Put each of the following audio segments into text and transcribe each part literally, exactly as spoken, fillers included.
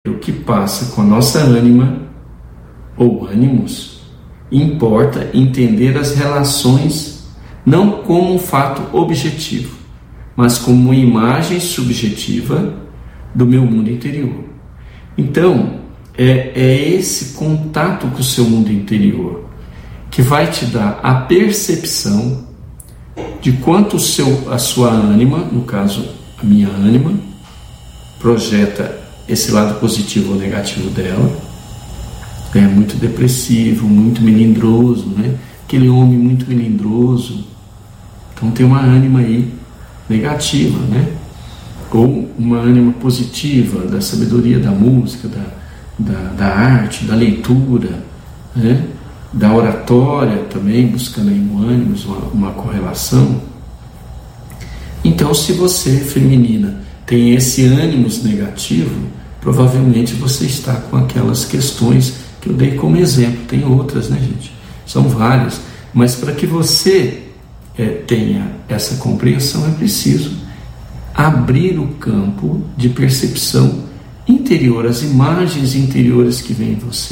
O que passa com a nossa ânima ou ânimos, importa entender as relações não como um fato objetivo, mas como uma imagem subjetiva do meu mundo interior. Então, é, é esse contato com o seu mundo interior que vai te dar a percepção de quanto o seu, a sua ânima, no caso a minha ânima, projeta esse lado positivo ou negativo dela. É muito depressivo, muito melindroso, né? Aquele homem muito melindroso. Então tem uma ânima aí negativa, né? Ou uma ânima positiva, da sabedoria da música, da, da, da arte, da leitura, né? Da oratória também, buscando aí no ânimos uma, uma correlação. Então, se você, feminina, tem esse ânimos negativo, provavelmente você está com aquelas questões que eu dei como exemplo. Tem outras, né, gente? São várias. Mas para que você é, tenha essa compreensão, é preciso abrir o campo de percepção interior, as imagens interiores que vêm em você,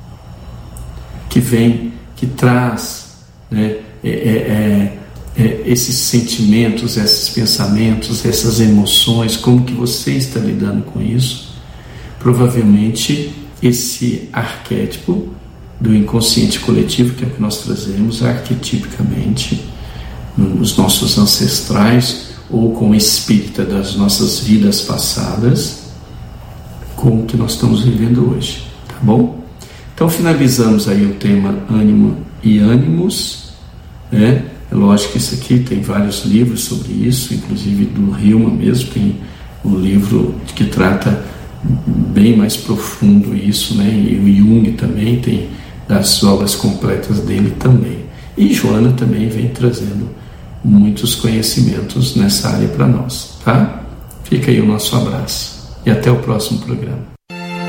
que vem, que traz, né, é, é, é, esses sentimentos, esses pensamentos, essas emoções, como que você está lidando com isso. Provavelmente esse arquétipo do inconsciente coletivo, que é o que nós trazemos arquetipicamente nos nossos ancestrais, ou com o espírita das nossas vidas passadas, com o que nós estamos vivendo hoje, tá bom? Então finalizamos aí o tema ânimo e ânimos, né? É lógico que isso aqui tem vários livros sobre isso, inclusive do Hillman mesmo, tem um livro que trata bem mais profundo isso, né? E o Jung também tem das obras completas dele também. E Joana também vem trazendo muitos conhecimentos nessa área para nós, tá? Fica aí o nosso abraço e até o próximo programa.